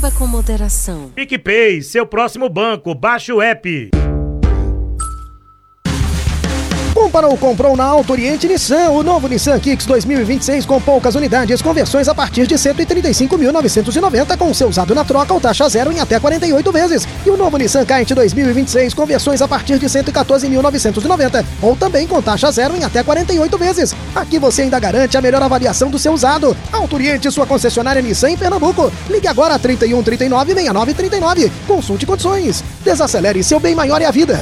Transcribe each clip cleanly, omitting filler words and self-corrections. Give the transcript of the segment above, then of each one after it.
Beba com moderação. PicPay, seu próximo banco. Baixe o app. Comprou na Auto Oriente Nissan, o novo Nissan Kicks 2026 com poucas unidades, conversões a partir de 135.990 com seu usado na troca ou taxa zero em até 48 vezes. E o novo Nissan Kite 2026 conversões a partir de 114.990 ou também com taxa zero em até 48 vezes. Aqui você ainda garante a melhor avaliação do seu usado. Auto Oriente, sua concessionária Nissan em Pernambuco. Ligue agora a 3139-6939. Consulte condições. Desacelere, seu bem maior é a vida.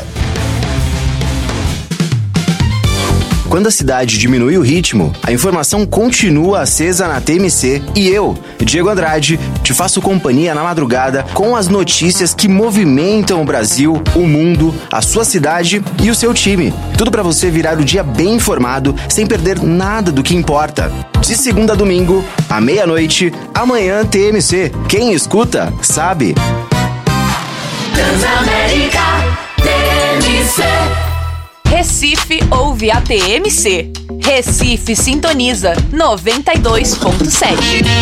Quando a cidade diminui o ritmo, a informação continua acesa na TMC e eu, Diego Andrade, te faço companhia na madrugada com as notícias que movimentam o Brasil, o mundo, a sua cidade e o seu time. Tudo para você virar o dia bem informado, sem perder nada do que importa. De segunda a domingo, à meia-noite, amanhã TMC. Quem escuta, sabe. Transamérica TMC. Recife ouve a TMC. Recife sintoniza 92.7.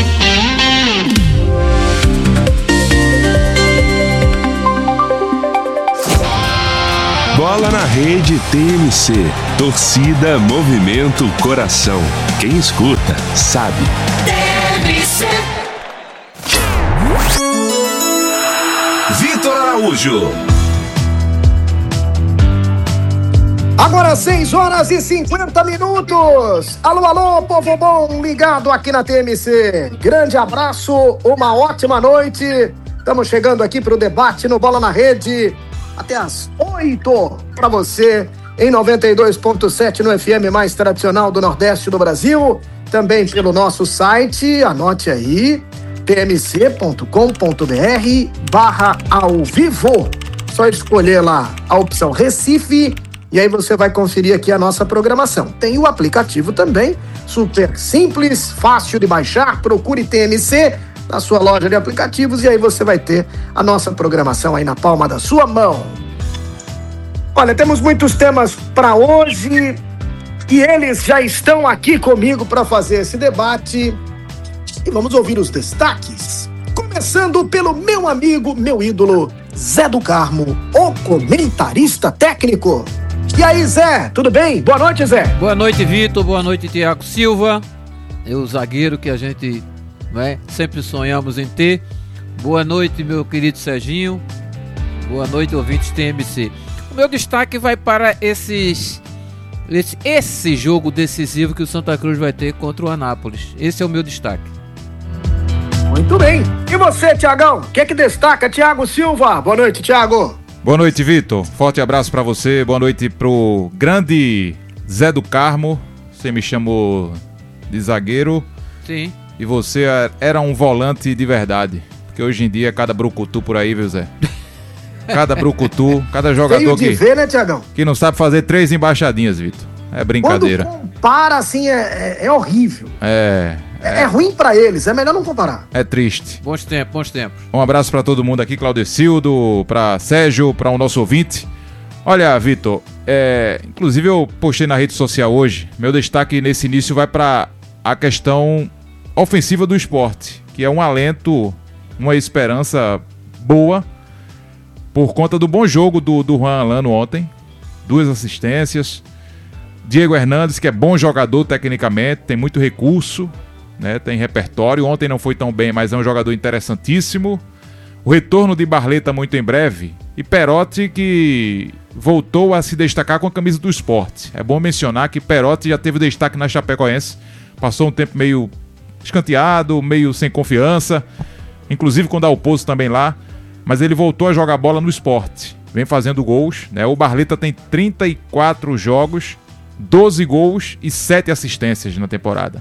Bola na rede TMC. Torcida, movimento, coração. Quem escuta, sabe. TMC. Vitor Araújo. Agora 6 horas e 50 minutos. Alô, alô, povo bom ligado aqui na TMC. Grande abraço, uma ótima noite. Estamos chegando aqui para o debate no Bola na Rede até as 8 para você em 92.7 no FM mais tradicional do Nordeste do Brasil. Também pelo nosso site, anote aí, tmc.com.br/ao vivo. Só escolher lá a opção Recife. E aí você vai conferir aqui a nossa programação. Tem o aplicativo também, super simples, fácil de baixar. Procure TMC na sua loja de aplicativos e aí você vai ter a nossa programação aí na palma da sua mão. Olha, temos muitos temas para hoje e eles já estão aqui comigo para fazer esse debate. E vamos ouvir os destaques. Começando pelo meu amigo, meu ídolo, Zé do Carmo, o comentarista técnico. E aí, Zé, tudo bem? Boa noite, Zé. Boa noite, Vitor. Boa noite, Thiago Silva. O zagueiro que a gente sempre sonhamos em ter. Boa noite, meu querido Serginho. Boa noite, ouvintes TMC. O meu destaque vai para esse jogo decisivo que o Santa Cruz vai ter contra o Anápolis. Esse é o meu destaque. Muito bem. E você, Thiagão? O que é que destaca, Thiago Silva? Boa noite, Thiago. Boa noite, Vitor. Forte abraço pra você. Boa noite pro grande Zé do Carmo. Você me chamou de zagueiro. Sim. E você era um volante de verdade. Porque hoje em dia, cada brucutu por aí, viu, Zé? Cada brucutu, cada jogador que ver, né, Thiagão? Que não sabe fazer 3 embaixadinhas, Vitor. É brincadeira. Quando compara, assim, é horrível. É ruim pra eles, é melhor não comparar. É triste. Bons tempos. Um abraço pra todo mundo aqui, Claudecildo, pra Sérgio, pra o nosso ouvinte. Olha, Vitor, inclusive eu postei na rede social hoje, meu destaque nesse início vai pra a questão ofensiva do esporte, que é um alento, uma esperança boa, por conta do bom jogo do Juan Alano ontem, 2 assistências. Diego Hernandes, que é bom jogador tecnicamente, tem muito recurso, né, tem repertório. Ontem não foi tão bem, mas é um jogador interessantíssimo. O retorno de Barleta muito em breve. E Perotti, que voltou a se destacar com a camisa do esporte. É bom mencionar que Perotti já teve destaque na Chapecoense. Passou um tempo meio escanteado, meio sem confiança. Inclusive com o Dalpozo também lá. Mas ele voltou a jogar bola no esporte. Vem fazendo gols, né? O Barleta tem 34 jogos, 12 gols e 7 assistências na temporada.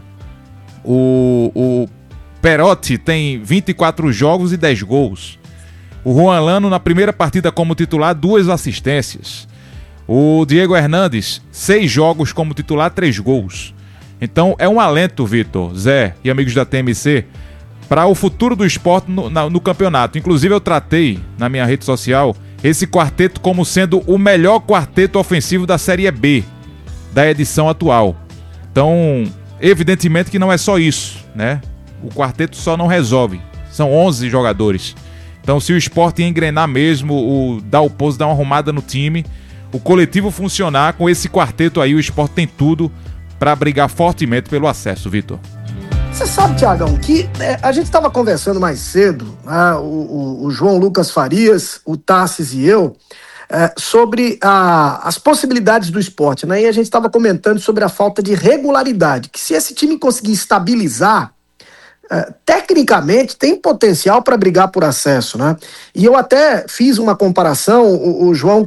O Perotti tem 24 jogos e 10 gols. O Juan Alano, na primeira partida como titular, 2 assistências. O Diego Hernandes, 6 jogos como titular, 3 gols. Então é um alento, Vitor, Zé e amigos da TMC, para o futuro do esporte no campeonato. Inclusive eu tratei na minha rede social esse quarteto como sendo o melhor quarteto ofensivo da Série B, da edição atual. Então, evidentemente que não é só isso, né? O quarteto só não resolve. São 11 jogadores. Então, se o Sport engrenar mesmo, dar o pouso, dar uma arrumada no time, o coletivo funcionar, com esse quarteto aí, o Sport tem tudo para brigar fortemente pelo acesso, Vitor. Você sabe, Tiagão, que a gente estava conversando mais cedo, né, o João Lucas Farias, o Tassis e eu, sobre as possibilidades do Sport, né? E a gente estava comentando sobre a falta de regularidade, que se esse time conseguir estabilizar, tecnicamente tem potencial para brigar por acesso, né? E eu até fiz uma comparação, o João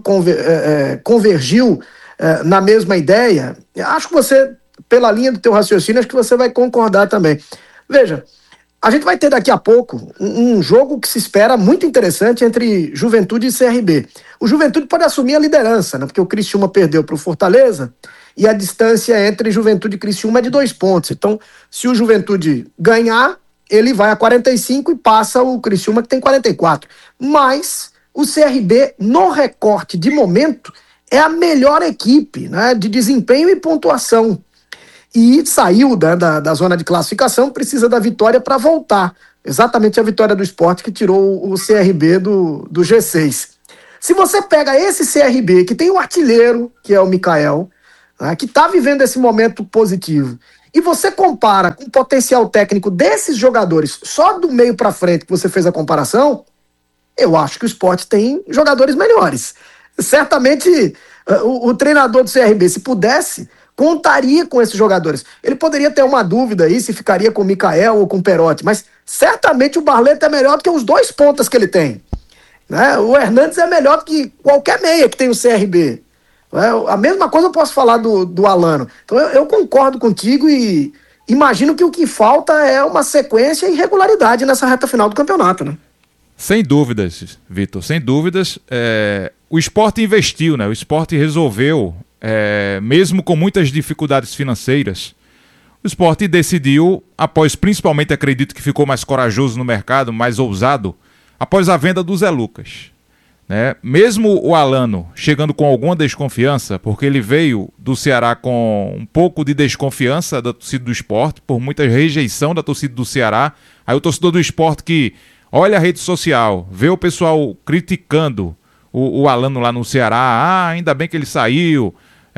convergiu na mesma ideia. Acho que você, pela linha do teu raciocínio, acho que você vai concordar também. Veja, a gente vai ter daqui a pouco um jogo que se espera muito interessante entre Juventude e CRB. O Juventude pode assumir a liderança, né? Porque o Criciúma perdeu para o Fortaleza e a distância entre Juventude e Criciúma é de 2 pontos. Então, se o Juventude ganhar, ele vai a 45 e passa o Criciúma, que tem 44. Mas o CRB, no recorte de momento, é a melhor equipe, né, de desempenho e pontuação. E saiu da zona de classificação, precisa da vitória para voltar. Exatamente a vitória do Sport que tirou o CRB do G6. Se você pega esse CRB, que tem um artilheiro, que é o Mikael, né, que está vivendo esse momento positivo, e você compara com o potencial técnico desses jogadores, só do meio para frente que você fez a comparação, eu acho que o Sport tem jogadores melhores. Certamente o treinador do CRB, se pudesse, contaria com esses jogadores. Ele poderia ter uma dúvida aí se ficaria com o Mikael ou com o Perotti, mas certamente o Barleta é melhor do que os 2 pontas que ele tem, né? O Hernandes é melhor do que qualquer meia que tem o CRB. A mesma coisa eu posso falar do Alano. Então eu concordo contigo e imagino que o que falta é uma sequência e regularidade nessa reta final do campeonato, né? Sem dúvidas, Vitor, sem dúvidas. O Sport investiu, né? O Sport resolveu, mesmo com muitas dificuldades financeiras, o Sport decidiu, após principalmente, acredito que ficou mais corajoso no mercado, mais ousado, após a venda do Zé Lucas. Né? Mesmo o Alano chegando com alguma desconfiança, porque ele veio do Ceará com um pouco de desconfiança da torcida do Sport, por muita rejeição da torcida do Ceará. Aí o torcedor do Sport que olha a rede social, vê o pessoal criticando o Alano lá no Ceará, ainda bem que ele saiu,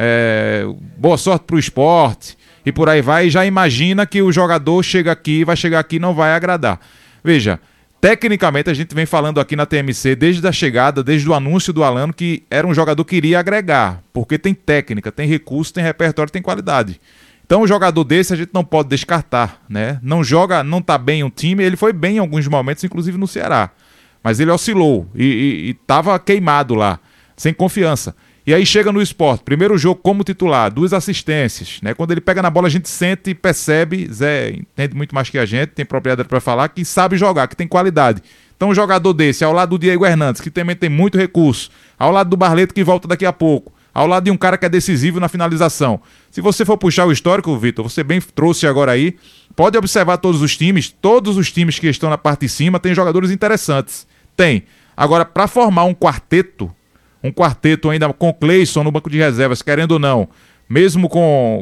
boa sorte pro Sport, e por aí vai, e já imagina que o jogador vai chegar aqui e não vai agradar. Veja, tecnicamente, a gente vem falando aqui na TMC desde a chegada, desde o anúncio do Alano, que era um jogador que iria agregar, porque tem técnica, tem recurso, tem repertório, tem qualidade. Então, um jogador desse a gente não pode descartar, né? Não joga, não tá bem o time, ele foi bem em alguns momentos, inclusive no Ceará, mas ele oscilou e tava queimado lá, sem confiança. E aí chega no Sport, primeiro jogo como titular, 2 assistências, né? Quando ele pega na bola a gente sente e percebe, Zé entende muito mais que a gente, tem propriedade para falar, que sabe jogar, que tem qualidade. Então um jogador desse, ao lado do Diego Hernandes, que também tem muito recurso, ao lado do Barleta que volta daqui a pouco, ao lado de um cara que é decisivo na finalização. Se você for puxar o histórico, Vitor, você bem trouxe agora aí, pode observar todos os times que estão na parte de cima tem jogadores interessantes. Tem. Agora, para formar um quarteto ainda com Cleison no banco de reservas, querendo ou não, mesmo com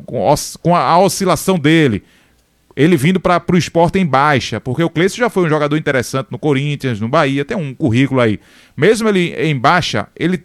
a oscilação dele, ele vindo para o Sport em baixa, porque o Cleison já foi um jogador interessante no Corinthians, no Bahia, tem um currículo aí. Mesmo ele em baixa, ele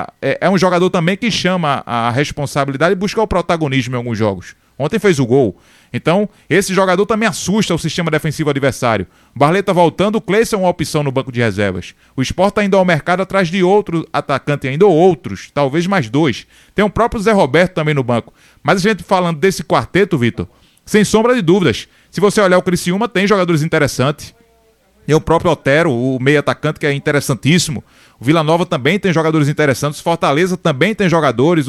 é um jogador também que chama a responsabilidade e busca o protagonismo em alguns jogos. Ontem fez o gol. Então, esse jogador também assusta o sistema defensivo adversário. O Barleta voltando, o Cleison é uma opção no banco de reservas. O Sport está indo ao mercado atrás de outro atacante ainda, ou outros, talvez mais 2. Tem o próprio Zé Roberto também no banco. Mas a gente falando desse quarteto, Vitor, sem sombra de dúvidas. Se você olhar o Criciúma, tem jogadores interessantes. Tem o próprio Otero, o meio atacante, que é interessantíssimo. O Vila Nova também tem jogadores interessantes. Fortaleza também tem jogadores.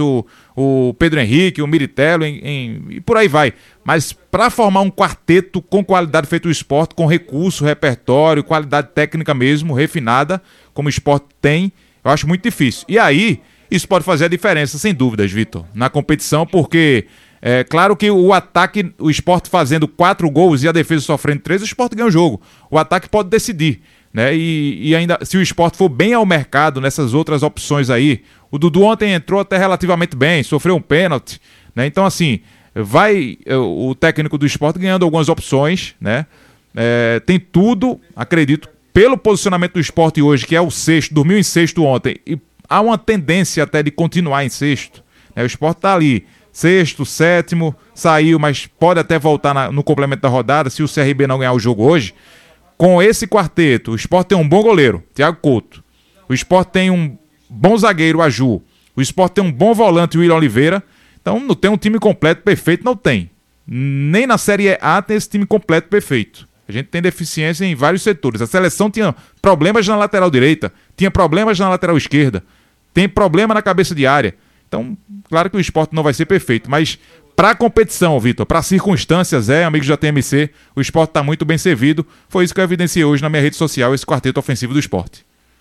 O Pedro Henrique, o Miritello, e por aí vai. Mas para formar um quarteto com qualidade feito o Sport, com recurso, repertório, qualidade técnica mesmo, refinada, como o Sport tem, eu acho muito difícil. E aí, isso pode fazer a diferença, sem dúvidas, Vitor, na competição, porque é claro que o ataque, o Sport fazendo 4 gols e a defesa sofrendo 3, o Sport ganha o jogo. O ataque pode decidir, né? E ainda, se o Sport for bem ao mercado nessas outras opções aí, o Dudu ontem entrou até relativamente bem, sofreu um pênalti, né? Então, assim, vai o técnico do Sport ganhando algumas opções, né? Tem tudo, acredito, pelo posicionamento do Sport hoje, que é o sexto, dormiu em sexto ontem, e há uma tendência até de continuar em sexto. O Sport está ali, sexto, sétimo, saiu, mas pode até voltar no complemento da rodada, se o CRB não ganhar o jogo hoje. Com esse quarteto, o Sport tem um bom goleiro, Thiago Couto. O Sport tem um bom zagueiro, Aju. O Sport tem um bom volante, William Oliveira. Então não tem um time completo perfeito, não tem. Nem na Série A tem esse time completo perfeito. A gente tem deficiência em vários setores. A seleção tinha problemas na lateral direita, tinha problemas na lateral esquerda, tem problema na cabeça de área. Então, claro que o Sport não vai ser perfeito, mas para a competição, Vitor, para circunstâncias, amigos da TMC, o Sport está muito bem servido. Foi isso que eu evidenciei hoje na minha rede social, esse quarteto ofensivo do Sport.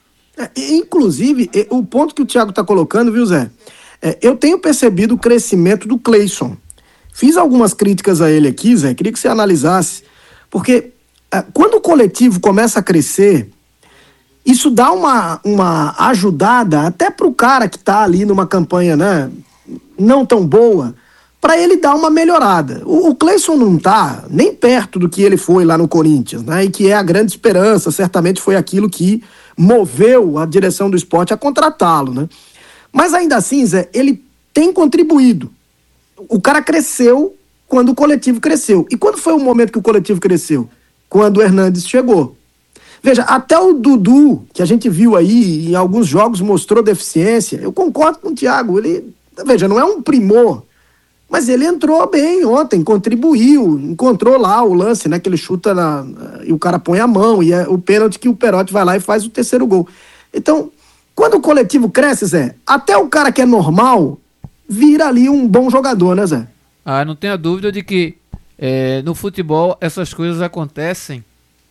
Inclusive, o ponto que o Thiago está colocando, viu, Zé? Eu tenho percebido o crescimento do Cleison. Fiz algumas críticas a ele aqui, Zé, queria que você analisasse, porque quando o coletivo começa a crescer, isso dá uma ajudada até para o cara que está ali numa campanha, né, não tão boa, para ele dar uma melhorada. O Cleison não está nem perto do que ele foi lá no Corinthians, né, e que é a grande esperança, certamente foi aquilo que moveu a direção do Sport a contratá-lo, né? Mas ainda assim, Zé, ele tem contribuído. O cara cresceu quando o coletivo cresceu. E quando foi o momento que o coletivo cresceu? Quando o Hernandes chegou. Veja, até o Dudu, que a gente viu aí em alguns jogos, mostrou deficiência. Eu concordo com o Thiago. Ele, veja, não é um primor, mas ele entrou bem ontem, contribuiu, encontrou lá o lance, né, que ele chuta e o cara põe a mão, e é o pênalti que o Perotti vai lá e faz o terceiro gol. Então, quando o coletivo cresce, Zé, até o cara que é normal vira ali um bom jogador, né, Zé? Não tenha dúvida de que no futebol essas coisas acontecem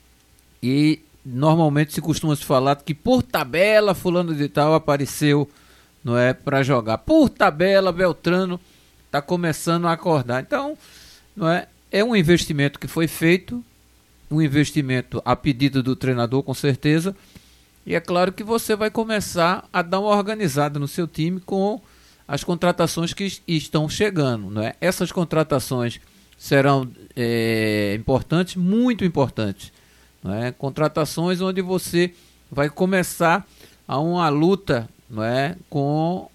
e normalmente se costuma se falar que por tabela fulano de tal apareceu, não é, para jogar. Por tabela Beltrano está começando a acordar. Então, não é um investimento que foi feito, um investimento a pedido do treinador, com certeza, e é claro que você vai começar a dar uma organizada no seu time com as contratações que estão chegando, não é? Essas contratações serão importantes, muito importantes, não é? Contratações onde você vai começar a uma luta, não é, com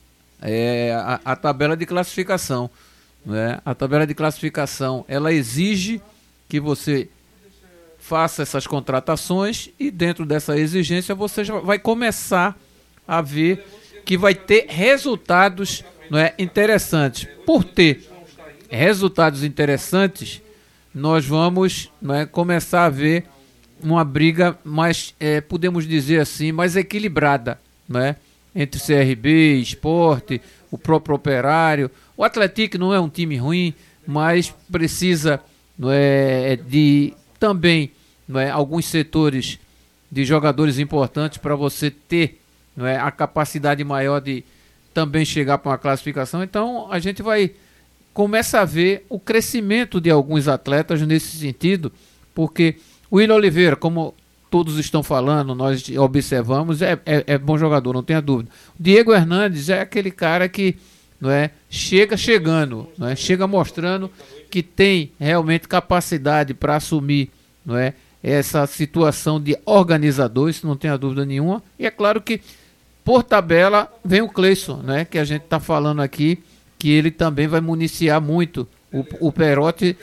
a tabela de classificação, não é? A tabela de classificação, ela exige que você faça essas contratações e dentro dessa exigência você já vai começar a ver que vai ter resultados, não é, interessantes. Por ter resultados interessantes, nós vamos, não é, começar a ver uma briga mais, podemos dizer assim, mais equilibrada, não é? Entre CRB, Sport, o próprio Operário. O Atlético não é um time ruim, mas precisa, não é, de também, não é, alguns setores de jogadores importantes para você ter, não é, a capacidade maior de também chegar para uma classificação. Então a gente começa a ver o crescimento de alguns atletas nesse sentido, porque o William Oliveira, como todos estão falando, nós observamos, é bom jogador, não tenha dúvida. O Diego Hernandes é aquele cara que, não é, chega chegando, não é, chega mostrando que tem realmente capacidade para assumir, não é, essa situação de organizador, isso não tenha dúvida nenhuma. E é claro que por tabela vem o Cleison, né, que a gente está falando aqui, que ele também vai municiar muito o Perotti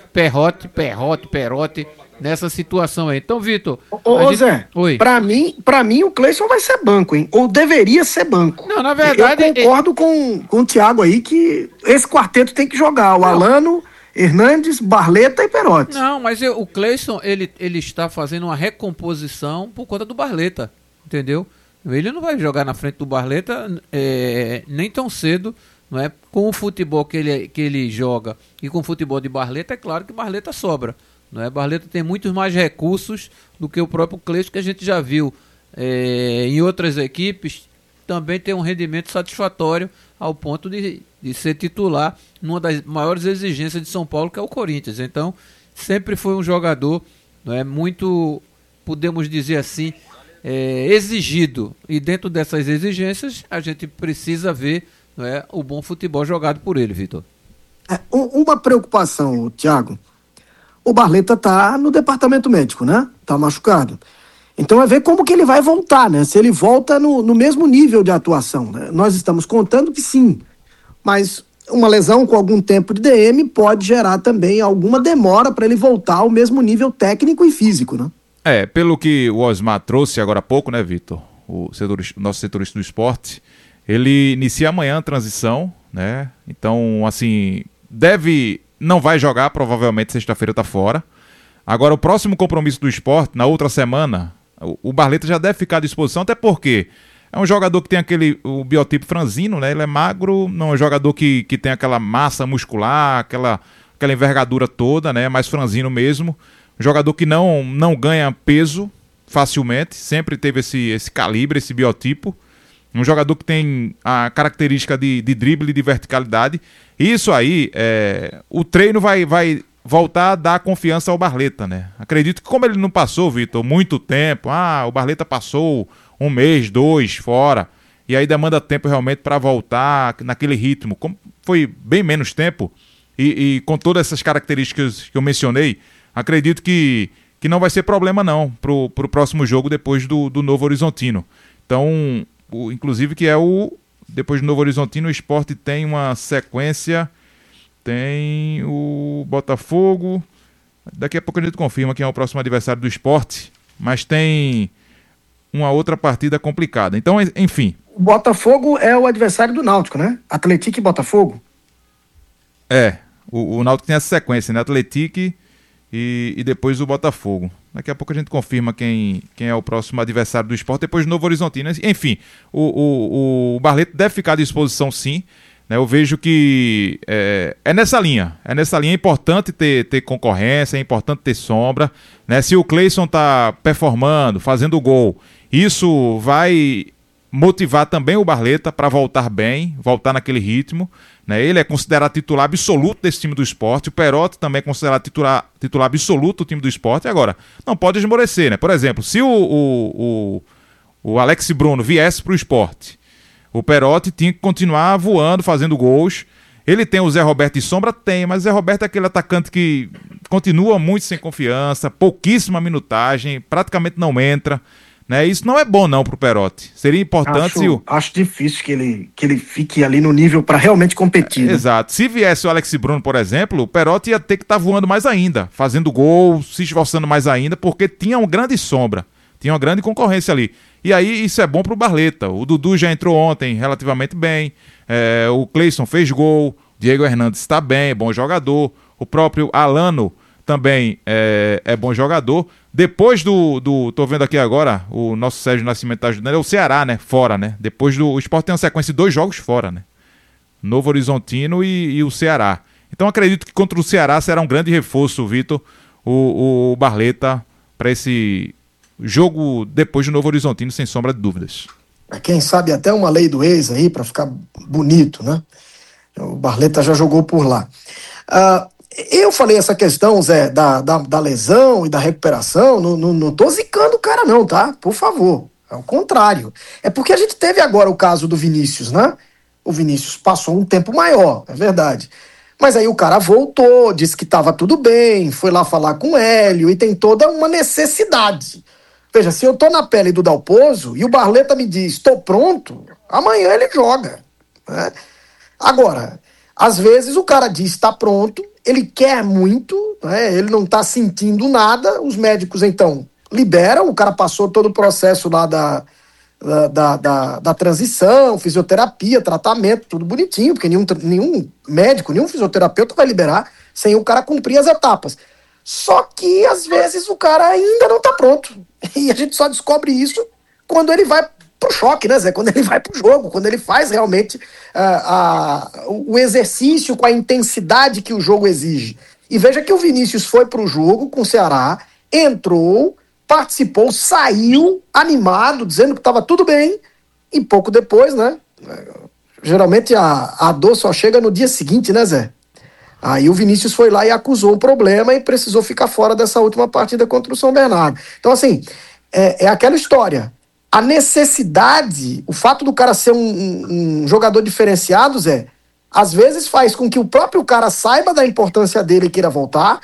nessa situação aí. Então, Vitor... Zé, pra mim o Cleison vai ser banco, hein? Ou deveria ser banco. Não, na verdade... Eu concordo com o Thiago aí que esse quarteto tem que jogar. O Alano, Hernandes, Barleta e Perotti. Não, mas o Cleison, ele está fazendo uma recomposição por conta do Barleta, entendeu? Ele não vai jogar na frente do Barleta nem tão cedo, não é? Com o futebol que ele joga e com o futebol de Barleta, é claro que Barleta sobra, não é? Barleta tem muitos mais recursos do que o próprio Cleison, que a gente já viu em outras equipes, também tem um rendimento satisfatório ao ponto de ser titular numa das maiores exigências de São Paulo, que é o Corinthians. Então, sempre foi um jogador, não é, muito, podemos dizer assim, exigido. E dentro dessas exigências, a gente precisa ver, não é, o bom futebol jogado por ele, Vitor. Uma preocupação, Thiago. o Barleta tá no departamento médico, né? Tá machucado. Então é ver como que ele vai voltar, né? Se ele volta no mesmo nível de atuação, né? Nós estamos contando que sim, mas uma lesão com algum tempo de DM pode gerar também alguma demora para ele voltar ao mesmo nível técnico e físico, né? Pelo que o Osmar trouxe agora há pouco, né, Vitor? O nosso setorista do esporte, ele inicia amanhã a transição, né? Então, assim, não vai jogar, provavelmente sexta-feira tá fora. Agora, o próximo compromisso do esporte, na outra semana, o Barleta já deve ficar à disposição, até porque é um jogador que tem o biotipo franzino, né? Ele é magro, não é um jogador que tem aquela massa muscular, aquela envergadura toda, né? Mais franzino mesmo. Um jogador que não ganha peso facilmente, sempre teve esse calibre, esse biotipo. Um jogador que tem a característica de drible e de verticalidade. Isso aí, o treino vai voltar a dar confiança ao Barleta, né? Acredito que como ele não passou, Vitor, muito tempo, o Barleta passou 1 mês, 2 fora, e aí demanda tempo realmente para voltar naquele ritmo. Como foi bem menos tempo, e com todas essas características que eu mencionei, acredito que não vai ser problema não pro próximo jogo depois do Novo Horizontino. Então, inclusive que depois do Novo Horizontino, o Sport tem uma sequência, tem o Botafogo, daqui a pouco a gente confirma quem é o próximo adversário do Sport, mas tem uma outra partida complicada. Então, enfim. O Botafogo é o adversário do Náutico, né? Atlético e Botafogo. O Náutico tem essa sequência, né? Atlético e depois o Botafogo. Daqui a pouco a gente confirma quem é o próximo adversário do Sport, depois do Novo Horizontino. Enfim, o Barleta deve ficar à disposição sim, né? Eu vejo que é nessa linha. É importante ter concorrência, é importante ter sombra, né? Se o Cleison tá performando, fazendo gol, isso vai motivar também o Barleta para voltar bem, voltar naquele ritmo, né? Ele é considerado titular absoluto desse time do Sport, o Perotti também é considerado titular absoluto do time do Sport. Agora, não pode esmorecer, né? Por exemplo, se o Alex Bruno viesse para o Sport, o Perotti tinha que continuar voando, fazendo gols. Ele tem o Zé Roberto de sombra? Tem, mas o Zé Roberto é aquele atacante que continua muito sem confiança, pouquíssima minutagem, praticamente não entra, né? Isso não é bom não pro Perotti. Seria importante acho difícil que ele fique ali no nível para realmente competir, né? Exato. Se viesse o Alex Bruno, por exemplo, o Perotti ia ter que estar voando mais ainda, fazendo gol, se esforçando mais ainda, porque tinha uma grande sombra, tinha uma grande concorrência ali. E aí isso é bom pro Barleta. O Dudu já entrou ontem relativamente bem, o Cleison fez gol, Diego Hernandes está bem, é bom jogador, o próprio Alano também é bom jogador. Depois tô vendo aqui agora, o nosso Sérgio Nascimento tá ajudando, é o Ceará, né, fora, né, depois o Sport tem uma sequência de 2 jogos fora, né, Novo Horizontino e o Ceará. Então acredito que contra o Ceará será um grande reforço, Vitor, o Barleta, para esse jogo depois do Novo Horizontino, sem sombra de dúvidas. Quem sabe até uma lei do ex aí, para ficar bonito, né? O Barleta já jogou por lá. Eu falei essa questão, Zé, da lesão e da recuperação, não tô zicando o cara não, tá? Por favor, é o contrário. É porque a gente teve agora o caso do Vinícius, né? O Vinícius passou um tempo maior, é verdade. Mas aí o cara voltou, disse que estava tudo bem, foi lá falar com o Hélio e tem toda uma necessidade. Veja, se eu tô na pele do Dalpozo e o Barleta me diz, tô pronto, amanhã ele joga, né? Agora, às vezes o cara diz, tá pronto, ele quer muito, né? Ele não tá sentindo nada, os médicos então liberam, o cara passou todo o processo lá da transição, fisioterapia, tratamento, tudo bonitinho, porque nenhum médico, nenhum fisioterapeuta vai liberar sem o cara cumprir as etapas. Só que, às vezes, o cara ainda não tá pronto. E a gente só descobre isso quando ele vai pro choque, né, Zé? Quando ele vai pro jogo, quando ele faz realmente o exercício com a intensidade que o jogo exige. E veja que o Vinícius foi pro jogo com o Ceará, entrou, participou, saiu animado, dizendo que estava tudo bem, e pouco depois, né? Geralmente a dor só chega no dia seguinte, né, Zé? Aí o Vinícius foi lá e acusou o problema e precisou ficar fora dessa última partida contra o São Bernardo. Então, assim, é aquela história. A necessidade, o fato do cara ser um jogador diferenciado, Zé, às vezes faz com que o próprio cara saiba da importância dele e queira voltar,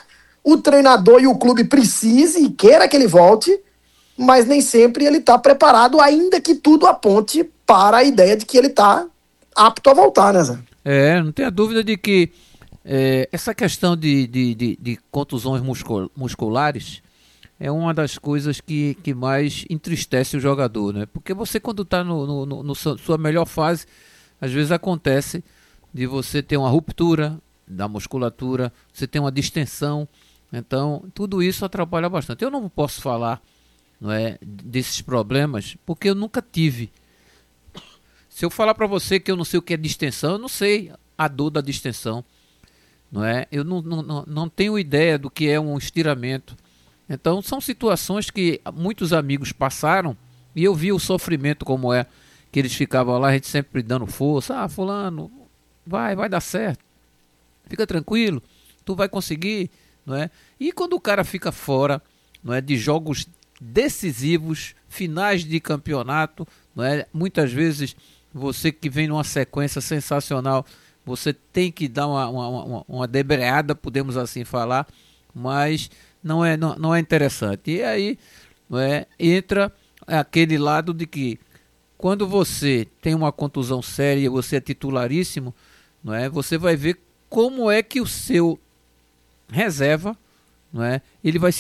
o treinador e o clube precise e queira que ele volte, mas nem sempre ele está preparado, ainda que tudo aponte para a ideia de que ele está apto a voltar, né, Zé? Não tenha dúvida de que essa questão de contusões musculares é uma das coisas que mais entristece o jogador, né? Porque você, quando está no sua melhor fase, às vezes acontece de você ter uma ruptura da musculatura, você tem uma distensão, então tudo isso atrapalha bastante. Eu não posso falar, não é, desses problemas, porque eu nunca tive. Se eu falar para você que eu não sei o que é distensão, eu não sei a dor da distensão, não é? Eu não tenho ideia do que é um estiramento. Então são situações que muitos amigos passaram e eu vi o sofrimento como é, que eles ficavam lá, a gente sempre dando força. Fulano, vai dar certo, fica tranquilo, tu vai conseguir, não é? E quando o cara fica fora, não é, de jogos decisivos, finais de campeonato, não é? Muitas vezes você que vem numa sequência sensacional, você tem que dar uma debreada, podemos assim falar, mas não é interessante. E aí, não é, entra aquele lado de que quando você tem uma contusão séria e você é titularíssimo, não é, você vai ver como é que o seu reserva, não é, ele vai se